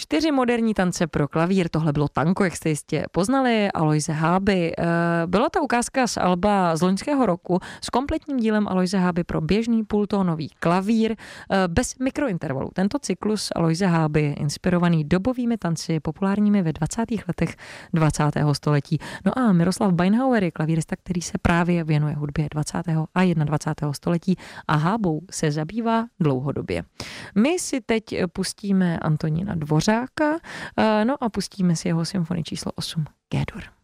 4 moderní tance pro klavír. Tohle bylo tango, jak jste jistě poznali, Aloise Háby. Byla to ukázka z alba z loňského roku s kompletním dílem Aloise Háby pro běžný půltónový klavír bez mikrointervalů. Tento cyklus Aloise Háby je inspirovaný dobovými tanci populárními ve 20. letech 20. století. No a Miroslav Beinhauer je klavírista, který se právě věnuje hudbě 20. a 21. století a hábou se zabývá dlouhodobě. My si teď pustíme Antonína Dvořáka, no a pustíme si jeho symfonii číslo 8 G-dur.